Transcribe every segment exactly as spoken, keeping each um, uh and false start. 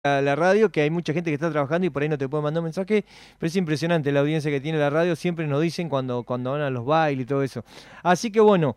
A la radio, que hay mucha gente que está trabajando y por ahí no te puede mandar un mensaje, pero es impresionante la audiencia que tiene la radio, siempre nos dicen cuando, cuando van a los bailes y todo eso. Así que bueno,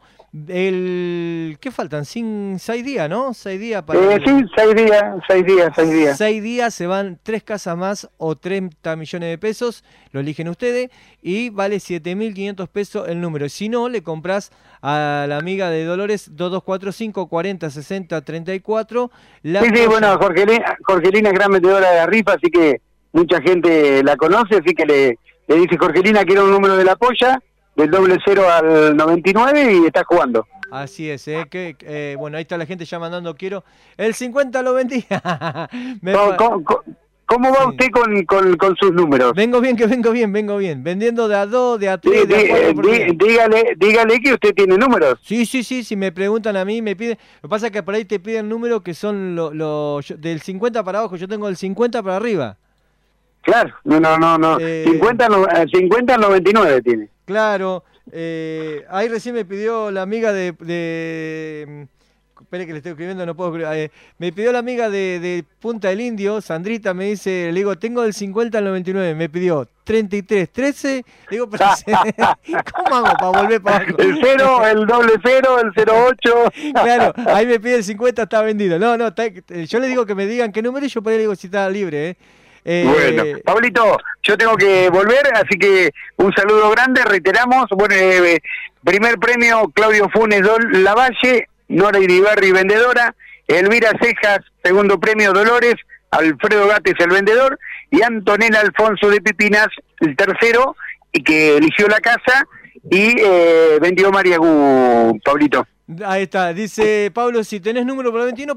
el ¿qué faltan? Sin seis días, ¿no? Seis días para... Eh, sí, seis días, seis días, seis días. Seis días se van tres casas más o treinta millones de pesos, lo eligen ustedes, y vale siete mil quinientos pesos el número. Si no, le compras a la amiga de Dolores dos dos cuatro cinco, cuarenta, sesenta, treinta y cuatro. La sí, sí, bueno, Jorgelina, Jorgelina es gran vendedora de la rifa, así que mucha gente la conoce, así que le, le dice Jorgelina quiero un número de la polla, del doble cero al noventa y nueve y está jugando. Así es, ¿eh? Que, eh, bueno, ahí está la gente ya mandando, quiero el cincuenta lo vendía. Me... ¿Cómo, cómo, cómo va sí. usted con, con, con sus números? Vengo bien, que vengo bien, vengo bien. Vendiendo de a dos, de a tres, sí, de a cuatro. Por dí, dígale, dígale que usted tiene números. Sí, sí, sí, si me preguntan a mí, me piden. Lo que pasa es que por ahí te piden números que son lo, lo, del cincuenta para abajo, yo tengo el cincuenta para arriba. Claro, no, no, no, no. Eh, cincuenta, cincuenta al noventa y nueve tiene. Claro, eh, ahí recién me pidió la amiga de... de espere que le estoy escribiendo, no puedo eh, me pidió la amiga de, de Punta del Indio, Sandrita, me dice, le digo, tengo del cincuenta al noventa y nueve, me pidió treinta y tres, trece, le digo, pero ¿cómo hago para volver para abajo? El cero, el doble cero, el cero ocho. Claro, ahí me pide el cincuenta, está vendido. No, no, está, yo le digo que me digan qué número y yo por ahí le digo si está libre, ¿eh? Eh, bueno, Pablito, yo tengo que volver, así que un saludo grande, reiteramos, bueno, eh, primer premio Claudio Funes Dol Lavalle, Nora Iribarri, vendedora, Elvira Cejas, segundo premio Dolores, Alfredo Gates, el vendedor, y Antonella Alfonso de Pipinas, el tercero, y que eligió la casa, y eh, vendió María Gu, Pablito. Ahí está, dice Pablo, si tenés número para el veintiuno,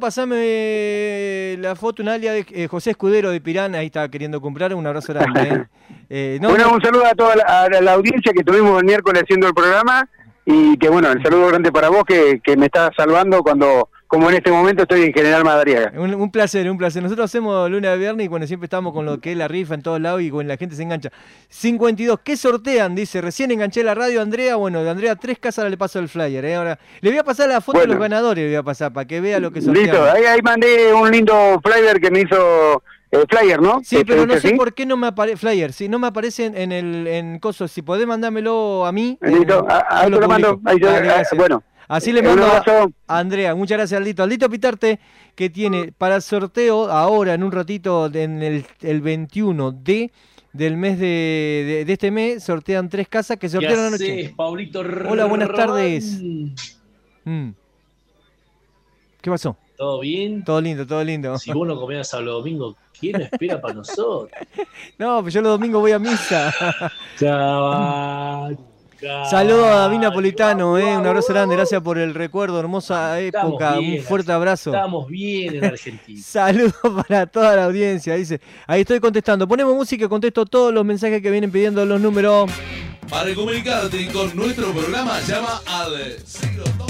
pasame la foto, un alia de eh, José Escudero de Pirán, ahí está queriendo comprar, un abrazo grande. ¿eh? Eh, no, bueno, no... un saludo a toda la, a la audiencia que tuvimos el miércoles haciendo el programa, y que bueno, el saludo grande para vos que, que me estás salvando cuando, como en este momento estoy en General Madariaga. Un, un placer, un placer. Nosotros hacemos lunes a viernes y bueno, siempre estamos con lo que es la rifa en todos lados y bueno, la gente se engancha. cincuenta y dos, ¿qué sortean? Dice, recién enganché la radio Andrea, bueno, de Andrea tres casas ahora le paso el flyer. ¿eh? Ahora le voy a pasar la foto bueno, de los ganadores, le voy a pasar para que vea lo que sortean. Listo, ahí, ahí mandé un lindo flyer que me hizo... Eh, flyer, ¿no? Sí, pero no sé ¿sí? por qué no me aparece flyer, si no me aparece en, en el en coso, si podés mandármelo a mí. Listo, eh, a, a, lo lo mando, ahí yo, vale, a, bueno. Así le mando a, a Andrea, muchas gracias Aldito. Aldito Pitarte, que tiene para sorteo ahora en un ratito en el, el veintiuno de del mes de, de, de este mes, sortean tres casas que sortearon la noche. Sé, Pablito. Hola, buenas tardes. Mm. ¿Qué pasó? ¿Todo bien? Todo lindo, todo lindo. Si vos no comías a los domingos, ¿quién espera para nosotros? No, pues yo los domingos voy a misa. Chaval. Saludos a David Napolitano, eh, un abrazo grande, gracias por el recuerdo, hermosa época, bien, un fuerte abrazo. Estamos bien en Argentina. Saludos para toda la audiencia, dice. Ahí estoy contestando. Ponemos música y contesto todos los mensajes que vienen pidiendo los números. Para comunicarte con nuestro programa, llama al